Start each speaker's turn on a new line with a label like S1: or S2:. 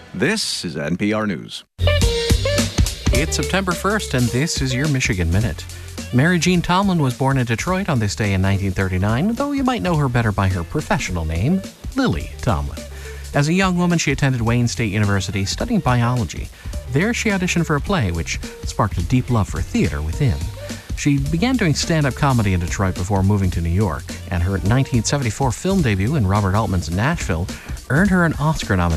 S1: This is NPR News.
S2: It's September 1st, and this is your Michigan Minute. Mary Jean Tomlin was born in Detroit on this day in 1939, though you might know her better by her professional name, Lily Tomlin. As a young woman, she attended Wayne State University studying biology. There, she auditioned for a play, which sparked a deep love for theater within. She began doing stand-up comedy in Detroit before moving to New York, and her 1974 film debut in Robert Altman's Nashville earned her an Oscar nomination.